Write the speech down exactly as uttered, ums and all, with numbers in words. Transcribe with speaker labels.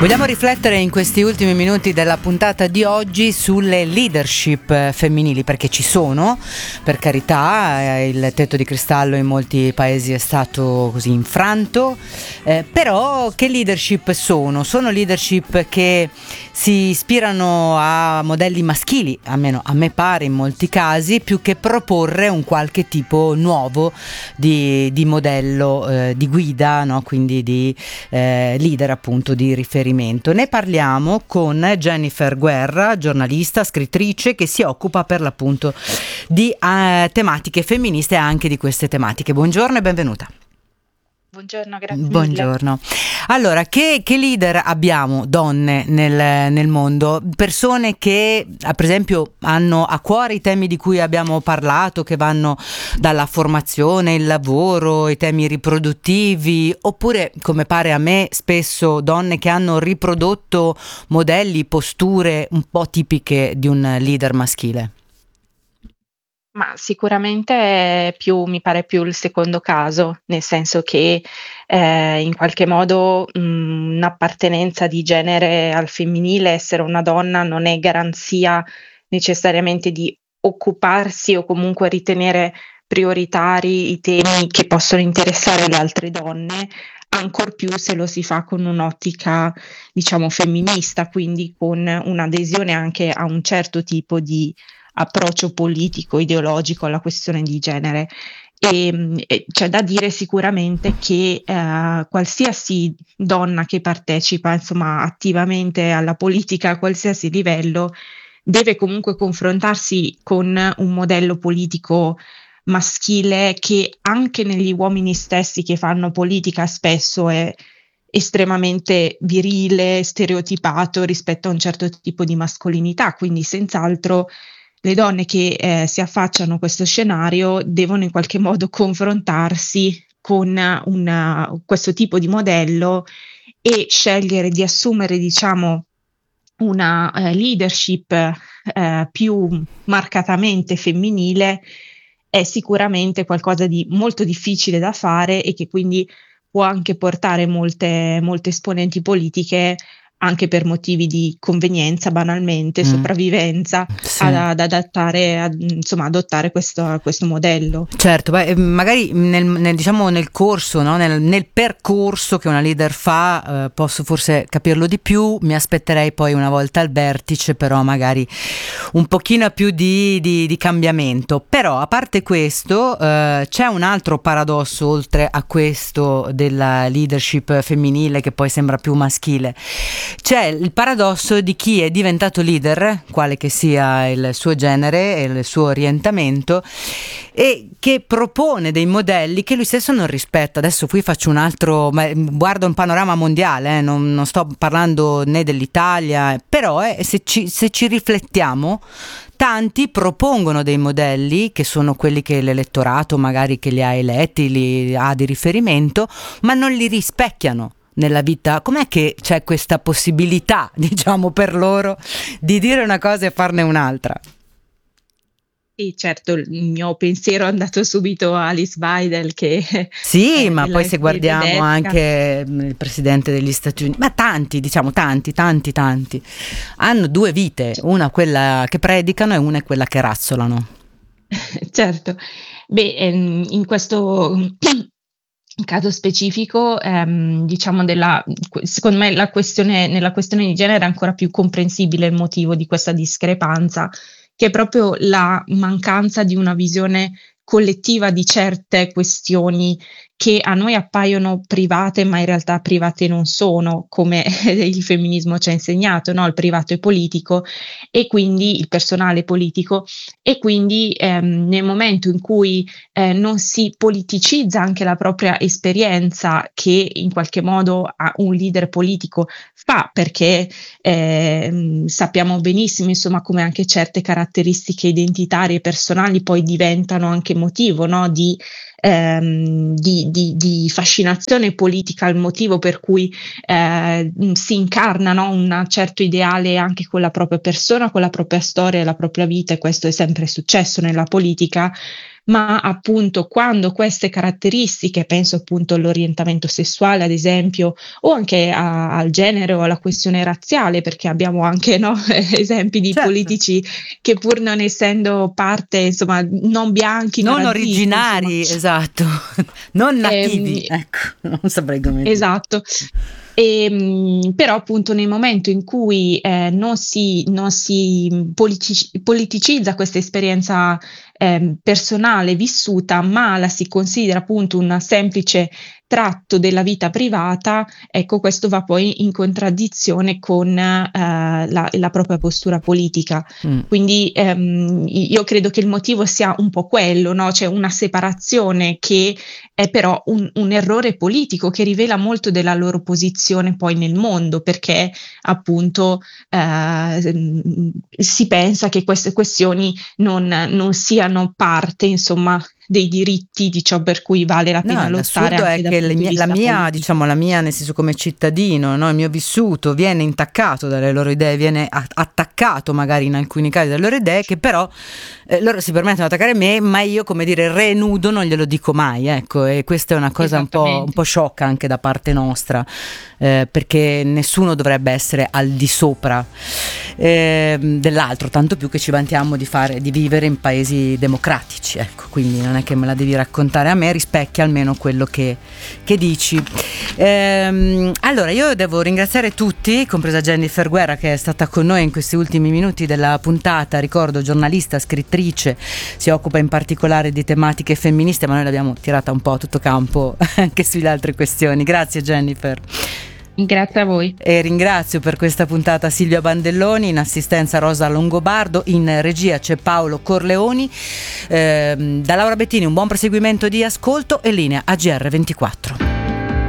Speaker 1: Vogliamo riflettere in questi ultimi minuti della puntata di oggi sulle leadership femminili, perché ci sono, per carità, il tetto di cristallo in molti paesi è stato così infranto, eh, però che leadership sono? Sono leadership che si ispirano a modelli maschili, almeno a me pare in molti casi, più che proporre un qualche tipo nuovo di, di modello eh, di guida, no? Quindi di eh, leader appunto di riferimento. Ne parliamo con Jennifer Guerra, giornalista, scrittrice che si occupa per l'appunto di uh, tematiche femministe e anche di queste tematiche. Buongiorno e benvenuta.
Speaker 2: Buongiorno, grazie
Speaker 1: Buongiorno.
Speaker 2: mille.
Speaker 1: Allora, che, che leader abbiamo, donne, nel, nel mondo? Persone che, per esempio, hanno a cuore i temi di cui abbiamo parlato, che vanno dalla formazione, il lavoro, i temi riproduttivi, oppure, come pare a me, spesso donne che hanno riprodotto modelli, posture un po' tipiche di un leader maschile?
Speaker 2: Ma sicuramente è più mi pare più il secondo caso, nel senso che, ehm, in qualche modo, mhmm, un'appartenenza di genere al femminile, essere una donna non è garanzia necessariamente di occuparsi o comunque ritenere prioritari i temi che possono interessare le altre donne, ancor più se lo si fa con un'ottica, diciamo, femminista, quindi con un'adesione anche a un certo tipo di approccio politico, ideologico alla questione di genere. Ehm, e c'è da dire sicuramente che, ehm, qualsiasi donna che partecipa, insomma, attivamente alla politica a qualsiasi livello, deve comunque confrontarsi con un modello politico maschile che anche negli uomini stessi che fanno politica spesso è estremamente virile, stereotipato rispetto a un certo tipo di mascolinità, quindi senz'altro le donne che, ehm, si affacciano a questo scenario devono in qualche modo confrontarsi con un questo tipo di modello e scegliere di assumere, diciamo, una, ehm, leadership, ehm, più marcatamente femminile è sicuramente qualcosa di molto difficile da fare e che quindi può anche portare molte molte esponenti politiche, anche per motivi di convenienza, banalmente,
Speaker 1: Mm.
Speaker 2: sopravvivenza,
Speaker 1: Sì.
Speaker 2: ad ad adattare ad insomma, adottare questo questo modello.
Speaker 1: Certo, beh, magari nel, nel diciamo nel corso, no? nel, nel percorso che una leader fa, eh, posso forse capirlo di più, mi aspetterei poi una volta al vertice, però magari un pochino più di, di, di cambiamento. Però a parte questo, eh, c'è un altro paradosso oltre a questo della leadership femminile che poi sembra più maschile. C'è il paradosso di chi è diventato leader, quale che sia il suo genere e il suo orientamento, e che propone dei modelli che lui stesso non rispetta. Adesso qui faccio un altro, guardo un panorama mondiale, eh, non, non sto parlando né dell'Italia, però eh, se, ci, se ci riflettiamo, tanti propongono dei modelli che sono quelli che l'elettorato magari che li ha eletti, li ha di riferimento, ma non li rispecchiano nella vita. Com'è che c'è questa possibilità, diciamo, per loro di dire una cosa e farne un'altra?
Speaker 2: Sì, certo, il mio pensiero è andato subito a Alice Weidel che
Speaker 1: sì,
Speaker 2: è
Speaker 1: ma poi se guardiamo
Speaker 2: tedesca.
Speaker 1: anche il presidente degli Stati Uniti, ma tanti, diciamo tanti, tanti, tanti hanno due vite, una quella che predicano e una è quella che razzolano.
Speaker 2: Certo, beh, ehm, in questo caso specifico, ehm, diciamo della secondo me la questione nella questione di genere è ancora più comprensibile il motivo di questa discrepanza, che è proprio la mancanza di una visione collettiva di certe questioni che a noi appaiono private, ma in realtà private non sono, come il femminismo ci ha insegnato, no? Il privato è politico e quindi il personale è politico e quindi ehm, nel momento in cui eh, non si politicizza anche la propria esperienza che in qualche modo a un leader politico fa, perché eh, sappiamo benissimo insomma come anche certe caratteristiche identitarie e personali poi diventano anche motivo, no? di Ehm, di, di, di fascinazione politica, il motivo per cui eh, si incarna, no, un certo ideale anche con la propria persona, con la propria storia e la propria vita, e questo è sempre successo nella politica. ma appunto quando queste caratteristiche, penso appunto all'orientamento sessuale ad esempio, o anche a al genere o alla questione razziale, perché abbiamo anche, no, esempi di
Speaker 1: Certo.
Speaker 2: politici che pur non essendo parte, insomma, non bianchi,
Speaker 1: Non
Speaker 2: non razzisti,
Speaker 1: originari,
Speaker 2: insomma,
Speaker 1: esatto, non nativi,
Speaker 2: ehm,
Speaker 1: ecco, non saprei come dire.
Speaker 2: esatto. Ehm, però appunto nel momento in cui eh, non si, non si politici- politicizza questa esperienza ehm, personale vissuta, ma la si considera appunto un semplice tratto della vita privata, ecco, questo va poi in contraddizione con eh, la, la propria postura politica.
Speaker 1: Mm.
Speaker 2: Quindi ehm, io credo che il motivo sia un po' quello, no? C'è una separazione che è però un, un errore politico che rivela molto della loro posizione poi nel mondo, perché appunto eh, si pensa che queste questioni non, non siano parte, insomma, dei diritti di ciò per cui vale la pena
Speaker 1: No,
Speaker 2: lottare
Speaker 1: l'assurdo
Speaker 2: anche
Speaker 1: è
Speaker 2: dal
Speaker 1: che le
Speaker 2: punto di
Speaker 1: mie- la
Speaker 2: vista
Speaker 1: mia,
Speaker 2: politico.
Speaker 1: diciamo, la mia, nel senso come cittadino, no, il mio vissuto viene intaccato dalle loro idee, viene a- attaccato magari in alcuni casi dalle loro idee, che però eh, loro si permettono di attaccare me, ma io, come dire, renudo, non glielo dico mai, ecco, e questa è una cosa un po', un
Speaker 2: Esattamente.
Speaker 1: po' sciocca anche da parte nostra, eh, perché nessuno dovrebbe essere al di sopra eh, dell'altro, tanto più che ci vantiamo di fare, di vivere in paesi democratici, ecco, quindi non è che me la devi raccontare a me, rispecchia almeno quello che, che dici. Ehm, allora io devo ringraziare tutti, compresa Jennifer Guerra che è stata con noi in questi ultimi minuti della puntata, ricordo giornalista, scrittrice, si occupa in particolare di tematiche femministe, ma noi l'abbiamo tirata un po' a tutto campo anche sulle altre questioni. Grazie Jennifer.
Speaker 2: Grazie a voi.
Speaker 1: E ringrazio per questa puntata Silvia Bandelloni, in assistenza Rosa Longobardo, in regia c'è Paolo Corleoni. Eh, da Laura Bettini un buon proseguimento di ascolto e linea A G R ventiquattro.